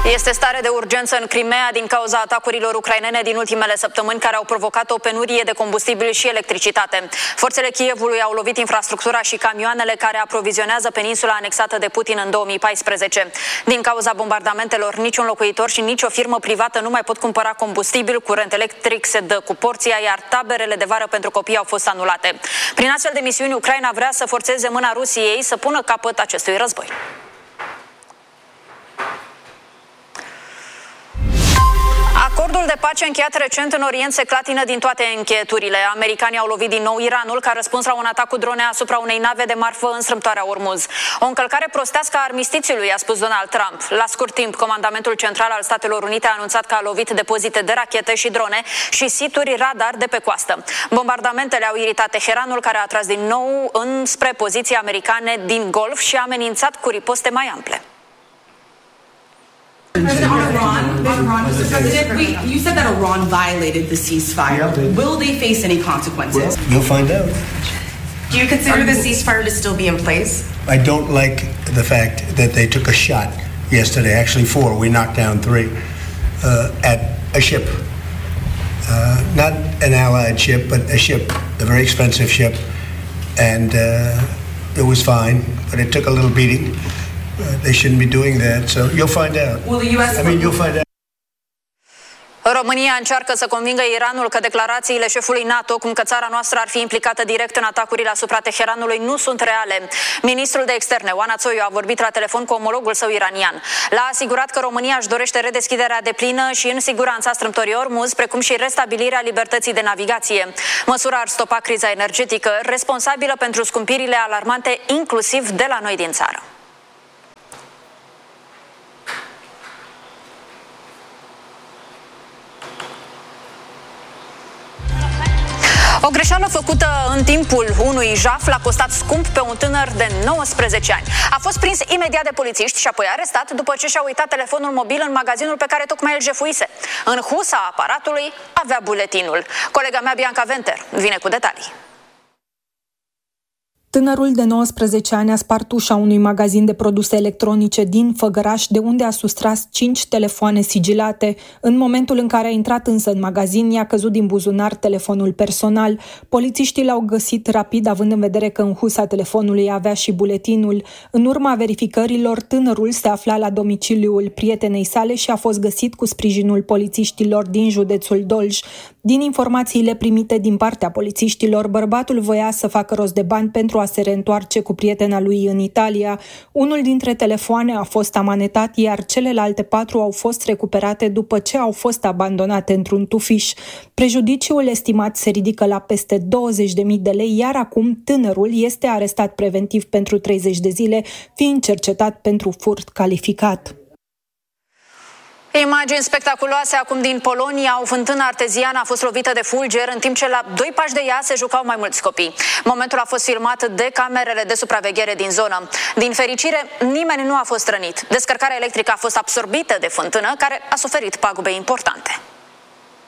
Este stare de urgență în Crimea din cauza atacurilor ucrainene din ultimele săptămâni care au provocat o penurie de combustibil și electricitate. Forțele Kievului au lovit infrastructura și camioanele care aprovizionează peninsula anexată de Putin în 2014. Din cauza bombardamentelor, niciun locuitor și nicio firmă privată nu mai pot cumpăra combustibil, curent electric se dă cu porția, iar taberele de vară pentru copii au fost anulate. Prin astfel de misiuni, Ucraina vrea să forțeze mâna Rusiei să pună capăt acestui război. Acordul de pace încheiat recent în Orient se clatină din toate încheieturile. Americanii au lovit din nou Iranul ca răspuns la un atac cu drone asupra unei nave de marfă în strâmtoarea Ormuz. O încălcare prostească a armistițiului, a spus Donald Trump. La scurt timp, Comandamentul Central al Statelor Unite a anunțat că a lovit depozite de rachete și drone și situri radar de pe coastă. Bombardamentele au iritat Teheranul, care a tras din nou înspre poziții americane din Golf și a amenințat cu riposte mai ample. President, on Iran, Mr. President, you said that Iran violated the ceasefire. Will they face any consequences? You'll find out. Do you consider the ceasefire to still be in place? I don't like the fact that they took a shot yesterday, actually 4, we knocked down 3, at a ship. Not an allied ship, but a ship, a very expensive ship. And it was fine, but it took a little beating. They shouldn't be doing that, so you'll find out. Will the U.S. You'll find out. România încearcă să convingă Iranul că declarațiile șefului NATO, cum că țara noastră ar fi implicată direct în atacurile asupra Teheranului, nu sunt reale. Ministrul de Externe, Oana Țoiu, a vorbit la telefon cu omologul său iranian. L-a asigurat că România își dorește redeschiderea deplină și în siguranța strâmtorii Ormuz, precum și restabilirea libertății de navigație. Măsura ar stopa criza energetică, responsabilă pentru scumpirile alarmante, inclusiv de la noi din țară. O greșeală făcută în timpul unui jaf l-a costat scump pe un tânăr de 19 ani. A fost prins imediat de polițiști și apoi arestat după ce și-a uitat telefonul mobil în magazinul pe care tocmai îl jefuise. În husa aparatului avea buletinul. Colega mea, Bianca Venter, vine cu detalii. Tânărul de 19 ani a spart ușa unui magazin de produse electronice din Făgăraș, de unde a sustras 5 telefoane sigilate. În momentul în care a intrat însă în magazin, i-a căzut din buzunar telefonul personal. Polițiștii l-au găsit rapid, având în vedere că în husa telefonului avea și buletinul. În urma verificărilor, tânărul se afla la domiciliul prietenei sale și a fost găsit cu sprijinul polițiștilor din județul Dolj. Din informațiile primite din partea polițiștilor, bărbatul voia să facă rost de bani pentru a se reîntoarce cu prietena lui în Italia. Unul dintre telefoane a fost amanetat, iar celelalte 4 au fost recuperate după ce au fost abandonate într-un tufiș. Prejudiciul estimat se ridică la peste 20.000 de lei, iar acum tânărul este arestat preventiv pentru 30 de zile, fiind cercetat pentru furt calificat. Imagini spectaculoase acum din Polonia. O fântână arteziană a fost lovită de fulger în timp ce la 2 pași de ea se jucau mai mulți copii. Momentul a fost filmat de camerele de supraveghere din zonă. Din fericire, nimeni nu a fost rănit. Descărcarea electrică a fost absorbită de fântână, care a suferit pagube importante.